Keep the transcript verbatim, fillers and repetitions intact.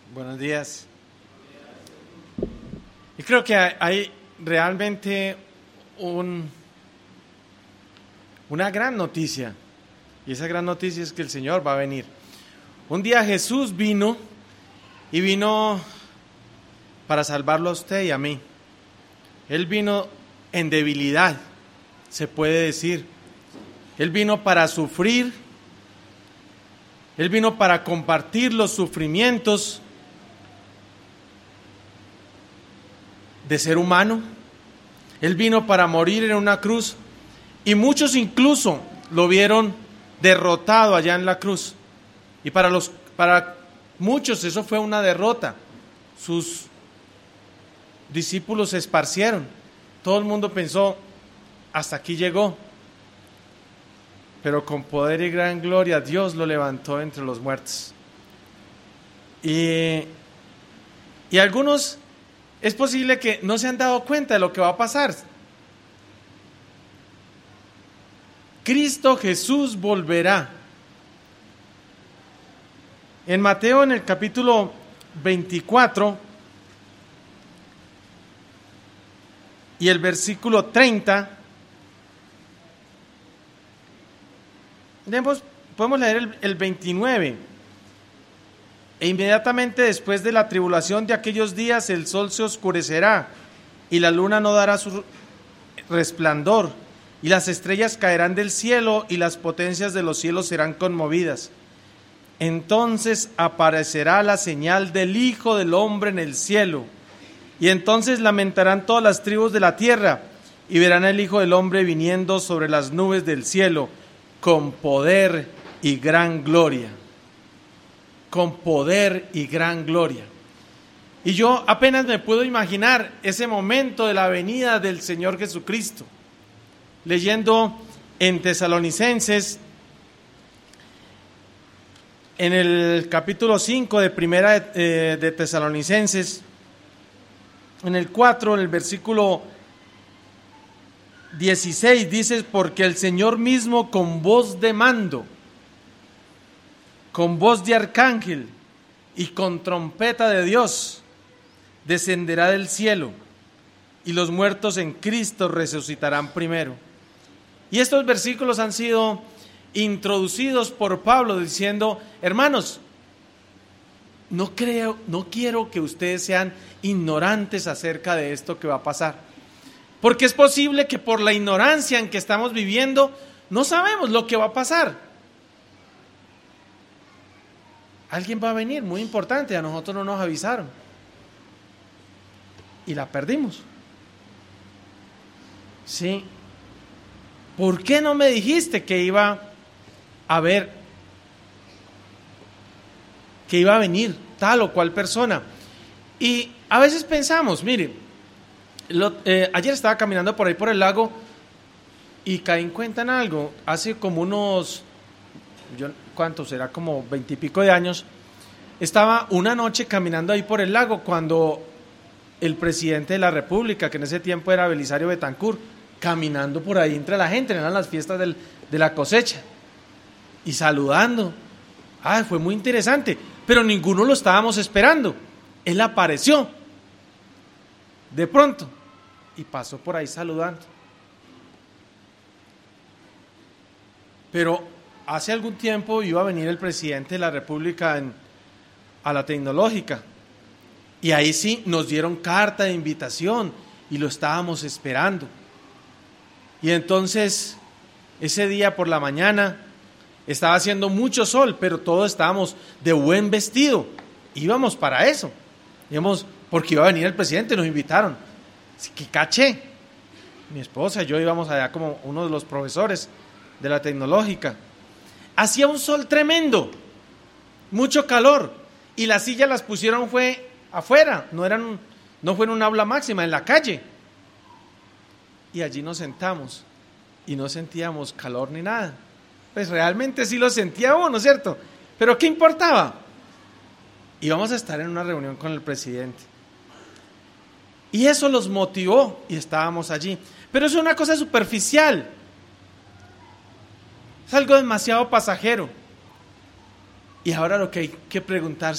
Buenos días. Y creo que hay, hay realmente un, una gran noticia, y esa gran noticia es que el Señor va a venir. Un día Jesús vino, y vino para salvarlo a usted y a mí. Él vino en debilidad, se puede decir. Él vino para sufrir, Él vino para compartir los sufrimientos de ser humano. Él vino para morir en una cruz, y muchos incluso lo vieron derrotado allá en la cruz. Y para los para muchos eso fue una derrota. Sus discípulos se esparcieron. Todo el mundo pensó, hasta aquí llegó. Pero con poder y gran gloria Dios lo levantó entre los muertos. Y, y algunos es posible que no se han dado cuenta de lo que va a pasar. Cristo Jesús volverá. En Mateo, en el capítulo veinticuatro y el versículo treinta, podemos leer el, el veintinueve. E inmediatamente después de la tribulación de aquellos días, el sol se oscurecerá y la luna no dará su resplandor, y las estrellas caerán del cielo y las potencias de los cielos serán conmovidas. Entonces aparecerá la señal del Hijo del Hombre en el cielo, y entonces lamentarán todas las tribus de la tierra, y verán al Hijo del Hombre viniendo sobre las nubes del cielo, con poder y gran gloria. Con poder y gran gloria. Y yo apenas me puedo imaginar ese momento de la venida del Señor Jesucristo. Leyendo en Tesalonicenses, en el capítulo cinco de primera de, de Tesalonicenses, en el cuatro, en el versículo dieciséis, dice: porque el Señor mismo con voz de mando, con voz de arcángel y con trompeta de Dios, descenderá del cielo, y los muertos en Cristo resucitarán primero. Y estos versículos han sido introducidos por Pablo diciendo: hermanos, no creo, no quiero que ustedes sean ignorantes acerca de esto que va a pasar, porque es posible que por la ignorancia en que estamos viviendo no sabemos lo que va a pasar. Alguien va a venir muy importante, a nosotros no nos avisaron y la perdimos. Sí. ¿Por qué no me dijiste que iba a haber, que iba a venir tal o cual persona? Y a veces pensamos, mire, lo, eh, ayer estaba caminando por ahí por el lago y caí en cuenta en algo. Hace como unos, yo, ¿cuánto será? Como veintipico de años. Estaba una noche caminando ahí por el lago cuando el presidente de la República, que en ese tiempo era Belisario Betancur, caminando por ahí entre la gente, eran las fiestas del, de la cosecha, y saludando. Ah, fue muy interesante, pero ninguno lo estábamos esperando. Él apareció de pronto y pasó por ahí saludando. Pero hace algún tiempo iba a venir el presidente de la República en, a la Tecnológica, y ahí sí nos dieron carta de invitación y lo estábamos esperando. Y entonces ese día por la mañana estaba haciendo mucho sol, pero todos estábamos de buen vestido, íbamos para eso, íbamos porque iba a venir el presidente, nos invitaron. Así que caché, mi esposa y yo íbamos allá como uno de los profesores de la Tecnológica. Hacía un sol tremendo, mucho calor, y las sillas las pusieron fue afuera, no eran, no fue en un aula máxima, en la calle. Y allí nos sentamos y no sentíamos calor ni nada. Pues realmente sí lo sentíamos, ¿no es cierto? Pero ¿qué importaba? Íbamos a estar en una reunión con el presidente. Y eso los motivó y estábamos allí. Pero es una cosa superficial. Es algo demasiado pasajero. Y ahora lo que hay que preguntarse